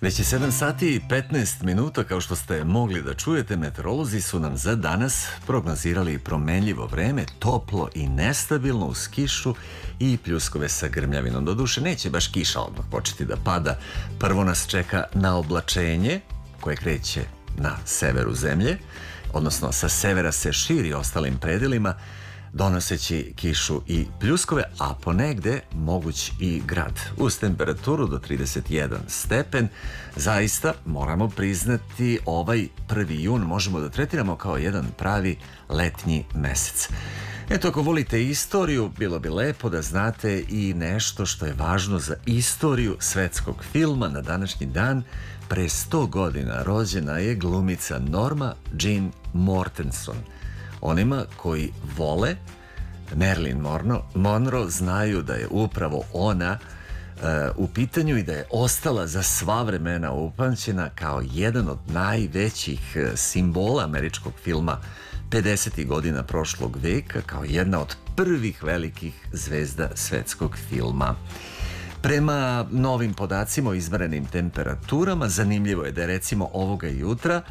Već je 7 sati i 15 minuta, kao što ste mogli da čujete, meteorolozi su nam za danas prognozirali promenljivo vreme, toplo i nestabilno uz kišu i pljuskove sa grmljavinom. Doduše, neće baš kiša odmah početi da pada. Prvo nas čeka naoblačenje koje kreće na severu zemlje, odnosno sa severa se širi ostalim predelima, donoseći kišu i pljuskove, a ponegde moguć i grad. Uz temperaturu do 31 stepen, zaista moramo priznati ovaj 1. jun možemo da tretiramo kao jedan pravi letnji mesec. Eto, ako volite istoriju, bilo bi lepo da znate i nešto što je važno za istoriju svetskog filma. Na današnji dan, pre 100 godina, rođena je glumica Norma Jean Mortenson. Onima koji vole Marilyn Monroe znaju da je upravo ona u pitanju i da je ostala za sva vremena upamćena kao jedan od najvećih simbola američkog filma 50. godina prošlog veka, kao jedna od prvih velikih zvezda svetskog filma. Prema novim podacima o izvanrednim temperaturama, zanimljivo je da je recimo ovoga jutra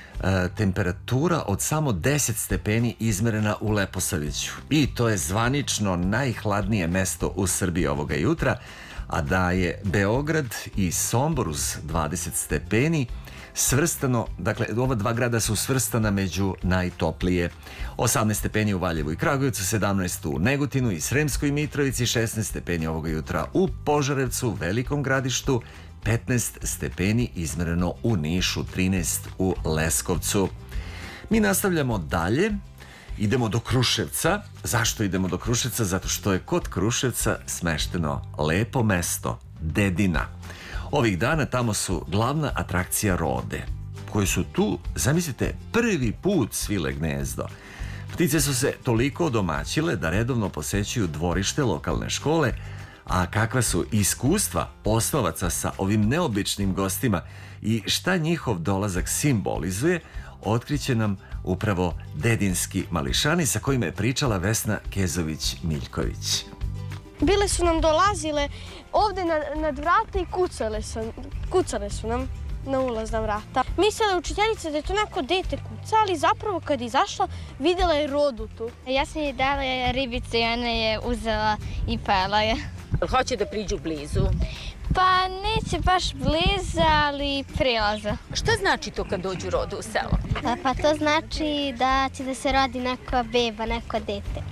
temperatura od samo 10 stepeni izmerena u Leposaviću. I to je zvanično najhladnije mesto u Srbiji ovoga jutra, a da je Beograd i Sombor uz 20 stepeni svrstano, dakle, ova dva grada su svrstana među najtoplije. 18 stepeni u Valjevu i Kragujevcu, 17 u Negotinu i Sremskoj Mitrovici, 16 stepeni ovoga jutra u Požarevcu, Velikom Gradištu, 15 stepeni izmereno u Nišu, 13 u Leskovcu. Mi nastavljamo dalje, idemo do Kruševca. Zašto idemo do Kruševca? Zato što je kod Kruševca smešteno lepo mesto, Dedina. Ovih dana tamo su glavna atrakcija rode, koje su tu, zamislite, prvi put svile gnezdo. Ptice su se toliko odomaćile da redovno posećuju dvorište lokalne škole, a kakva su iskustva osnovaca sa ovim neobičnim gostima i šta njihov dolazak simbolizuje, otkriće nam upravo dedinski mališani sa kojima je pričala Vesna Kezović-Miljković. Bile su nam dolazile ovde nad vrata i kucale su nam na ulazna vrata. Mislila je učiteljica da je to neko dete kuca, ali zapravo kad je izašla videla je rodu tu. Ja sam je dala ribicu i ona je uzela i pela je. Hoće da priđu blizu? Pa neće baš blizu, ali prilaza. Šta znači to kad dođu rodu u selo? Pa to znači da će da se rodi neka beba, neko dete.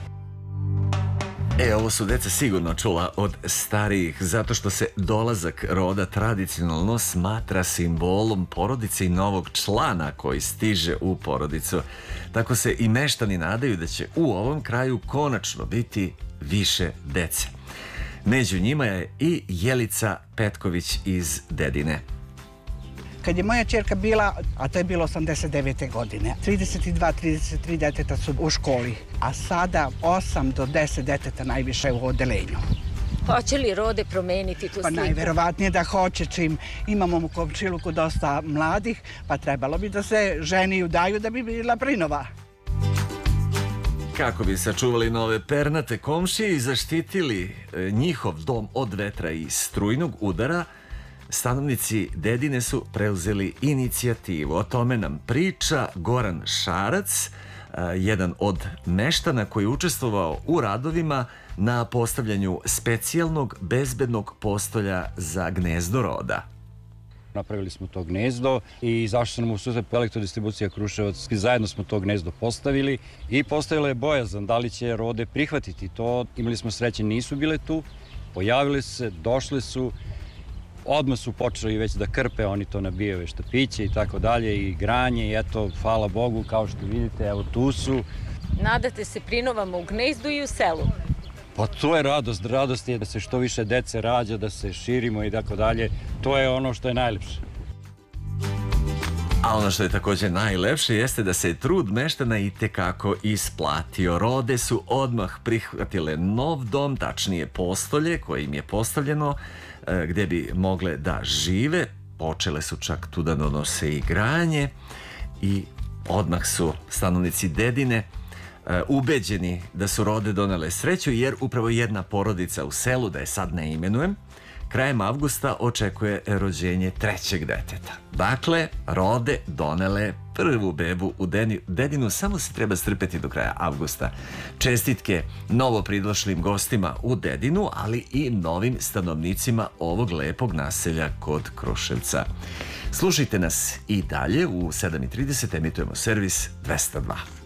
Ovo su deca sigurno čula od starijih, zato što se dolazak roda tradicionalno smatra simbolom porodice i novog člana koji stiže u porodicu. Tako se i meštani nadaju da će u ovom kraju konačno biti više dece. Među njima je i Jelica Petković iz Dedine. Kad je moja ćerka bila, a to je bilo 89. godine, 32-33 deteta su u školi, a sada 8 do 10 deteta najviše u odelenju. Hoće li rode promeniti tu sliku? Pa najverovatnije da hoće, čim imamo u komšiluku dosta mladih, pa trebalo bi da se ženi i udaju da bi bila prinova. Kako bi sačuvali nove pernate komšije i zaštitili njihov dom od vetra i strujnog udara, stanovnici Dedine su preuzeli inicijativu. O tome nam priča Goran Šarac, jedan od meštana koji je učestvovao u radovima na postavljanju specijalnog bezbednog postolja za gnezdo roda. Napravili smo to gnezdo i izašli su nam u susret Elektrodistribucija Kruševac. Zajedno smo to gnezdo postavili i postavila je bojazan da li će rode prihvatiti to. Imali smo sreće, nisu bile tu, pojavili su se, došli su, odmah su počeli već da krpe, oni to nabijaju štapiće i tako dalje i granje i eto, hvala Bogu, kao što vidite, evo tu su. Nadate se prinovama u gnezdu i u selu? Pa to je radost, radost je da se što više dece rađa, da se širimo i tako dalje, to je ono što je najlepše. A ono što je također najlepše jeste da se trud meštana i tekako isplatio. Rode su odmah prihvatile nov dom, tačnije postolje koje im je postavljeno gdje bi mogle da žive. Počele su čak tu da donose i granje i odmah su stanovnici Dedine ubeđeni da su rode donele sreću, jer upravo jedna porodica u selu, da je sad ne imenujem, krajem avgusta očekuje rođenje trećeg deteta. Dakle, rode donele prvu bebu u Dedinu, samo se treba strpeti do kraja avgusta. Čestitke novo pridošlim gostima u Dedinu, ali i novim stanovnicima ovog lepog naselja kod Kruševca. Slušajte nas i dalje, u 7:30 emitujemo servis 202.